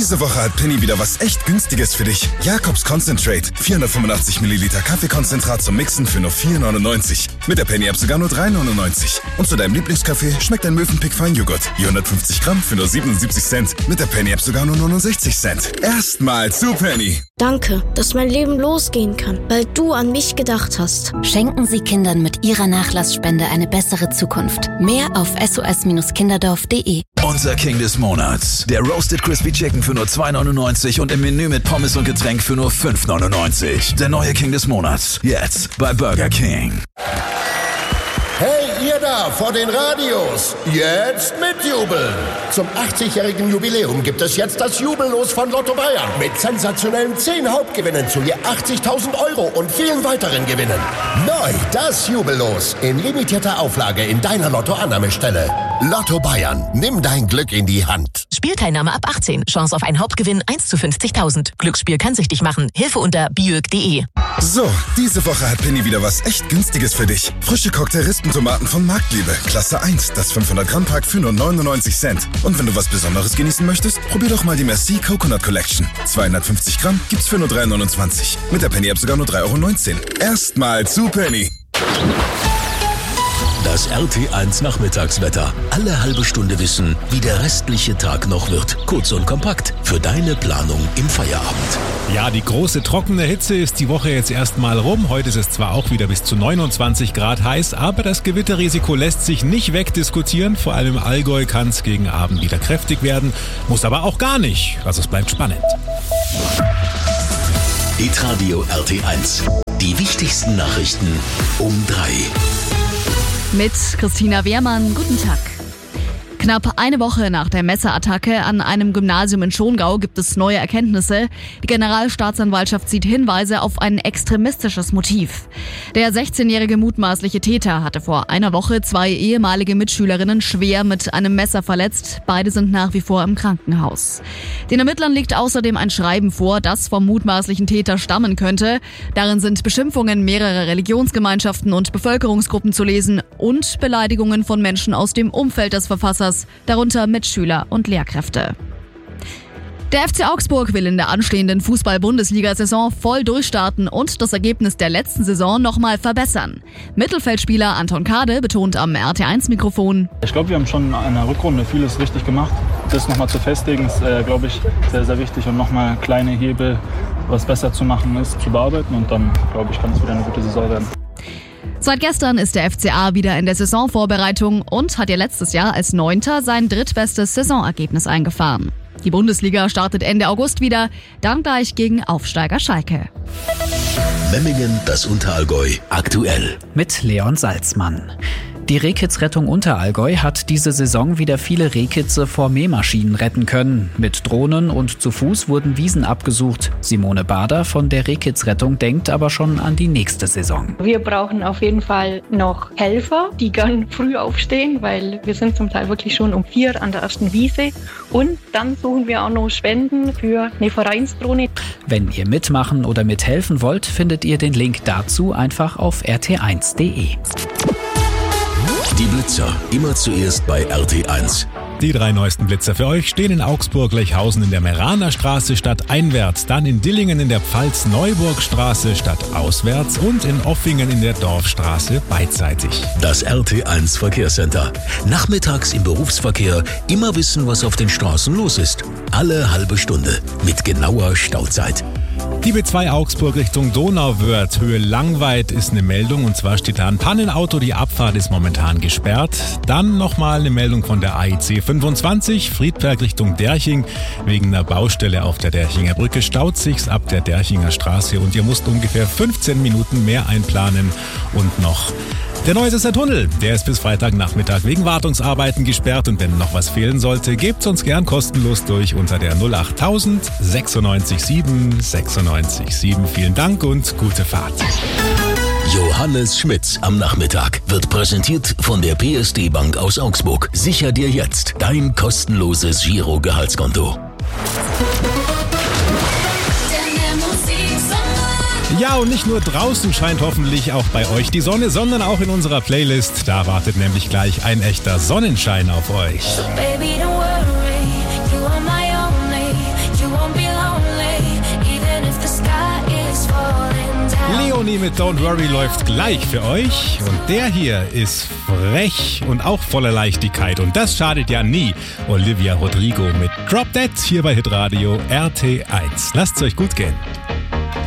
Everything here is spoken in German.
diese Woche hat Penny wieder was echt Günstiges für dich. Jacobs Concentrate. 485 Milliliter Kaffeekonzentrat zum Mixen für nur 4,99. Mit der Penny-App sogar nur 3,99. Und zu deinem Lieblingskaffee schmeckt ein Mövenpick Feinjoghurt. Je 150 Gramm für nur 77 Cent. Mit der Penny-App sogar nur 69 Cent. Erstmal zu Penny. Danke, dass mein Leben losgehen kann, weil du an mich gedacht hast. Schenken Sie Kindern mit Ihrer Nachlassspende eine bessere Zukunft. Mehr auf sos-kinderdorf.de. Unser King des Monats. Der Roasted Crispy Chicken für nur 2,99 und im Menü mit Pommes und Getränk für nur 5,99. Der neue King des Monats. Jetzt bei Burger King. Hey, ihr da vor den Radios, jetzt mitjubeln! Zum 80-jährigen Jubiläum gibt es jetzt das Jubellos von Lotto Bayern mit sensationellen 10 Hauptgewinnen zu je 80.000 € und vielen weiteren Gewinnen. Neu das Jubellos in limitierter Auflage in deiner Lotto-Annahmestelle. Lotto Bayern, nimm dein Glück in die Hand. Spielteilnahme ab 18. Chance auf einen Hauptgewinn 1 zu 50.000. Glücksspiel kann süchtig machen. Hilfe unter biög.de. So, diese Woche hat Penny wieder was echt Günstiges für dich. Frische Cocktail-Rispentomaten von Marktliebe. Klasse 1, das 500-Gramm-Pack für nur 99 Cent. Und wenn du was Besonderes genießen möchtest, probier doch mal die Merci Coconut Collection. 250 Gramm gibt's für nur 3,29. Mit der Penny-App sogar nur 3,19 €. Erstmal zu Penny. Das RT1 Nachmittagswetter. Alle halbe Stunde wissen, wie der restliche Tag noch wird. Kurz und kompakt für deine Planung im Feierabend. Ja, die große trockene Hitze ist die Woche jetzt erstmal rum. Heute ist es zwar auch wieder bis zu 29 Grad heiß, aber das Gewitterrisiko lässt sich nicht wegdiskutieren. Vor allem im Allgäu kann es gegen Abend wieder kräftig werden. Muss aber auch gar nicht. Also es bleibt spannend. Hitradio RT1. Die wichtigsten Nachrichten um 3. Mit Christina Wehrmann, guten Tag. Knapp eine Woche nach der Messerattacke an einem Gymnasium in Schongau gibt es neue Erkenntnisse. Die Generalstaatsanwaltschaft sieht Hinweise auf ein extremistisches Motiv. Der 16-jährige mutmaßliche Täter hatte vor einer Woche 2 ehemalige Mitschülerinnen schwer mit einem Messer verletzt. Beide sind nach wie vor im Krankenhaus. Den Ermittlern liegt außerdem ein Schreiben vor, das vom mutmaßlichen Täter stammen könnte. Darin sind Beschimpfungen mehrerer Religionsgemeinschaften und Bevölkerungsgruppen zu lesen und Beleidigungen von Menschen aus dem Umfeld des Verfassers, darunter Mitschüler und Lehrkräfte. Der FC Augsburg will in der anstehenden Fußball-Bundesliga-Saison voll durchstarten und das Ergebnis der letzten Saison nochmal verbessern. Mittelfeldspieler Anton Kade betont am RT1-Mikrofon: Ich glaube, wir haben schon in der Rückrunde vieles richtig gemacht. Das nochmal zu festigen ist, glaube ich, sehr, sehr wichtig und nochmal kleine Hebel, was besser zu machen ist, zu bearbeiten und dann, glaube ich, kann es wieder eine gute Saison werden. Seit gestern ist der FCA wieder in der Saisonvorbereitung und hat ja letztes Jahr als 9. sein drittbestes Saisonergebnis eingefahren. Die Bundesliga startet Ende August wieder, dann gleich gegen Aufsteiger Schalke. Memmingen, das Unterallgäu, aktuell. Mit Leon Salzmann. Die Rehkitzrettung Unterallgäu hat diese Saison wieder viele Rehkitze vor Mähmaschinen retten können. Mit Drohnen und zu Fuß wurden Wiesen abgesucht. Simone Bader von der Rehkitzrettung denkt aber schon an die nächste Saison. Wir brauchen auf jeden Fall noch Helfer, die gern früh aufstehen, weil wir sind zum Teil wirklich schon um 4 an der ersten Wiese. Und dann suchen wir auch noch Spenden für eine Vereinsdrohne. Wenn ihr mitmachen oder mithelfen wollt, findet ihr den Link dazu einfach auf rt1.de. Die Blitzer, immer zuerst bei RT1. Die 3 neuesten Blitzer für euch stehen in Augsburg-Lechhausen in der Meraner Straße stadteinwärts, dann in Dillingen in der Pfalz-Neuburg-Straße stadtauswärts und in Offingen in der Dorfstraße beidseitig. Das RT1 Verkehrscenter. Nachmittags im Berufsverkehr immer wissen, was auf den Straßen los ist. Alle halbe Stunde mit genauer Stauzeit. Die B2 Augsburg Richtung Donauwörth, Höhe Langweid ist eine Meldung und zwar steht da ein Pannenauto, die Abfahrt ist momentan gesperrt. Dann nochmal eine Meldung von der AIC 25, Friedberg Richtung Derching. Wegen einer Baustelle auf der Derchinger Brücke staut sich's ab der Derchinger Straße und ihr müsst ungefähr 15 Minuten mehr einplanen. Und noch der Neusesser Tunnel, der ist bis Freitagnachmittag wegen Wartungsarbeiten gesperrt und wenn noch was fehlen sollte, gebt's uns gern kostenlos durch unter der 08000 96 7 96 7. Vielen Dank und gute Fahrt. Johannes Schmitz am Nachmittag wird präsentiert von der PSD Bank aus Augsburg. Sicher dir jetzt dein kostenloses Giro-Gehaltskonto. Ja, und nicht nur draußen scheint hoffentlich auch bei euch die Sonne, sondern auch in unserer Playlist. Da wartet nämlich gleich ein echter Sonnenschein auf euch. So baby, don't worry, you are my only, you Harmony mit Don't Worry läuft gleich für euch. Und der hier ist frech und auch voller Leichtigkeit. Und das schadet ja nie. Olivia Rodrigo mit Drop Dead hier bei Hitradio RT1. Lasst's euch gut gehen.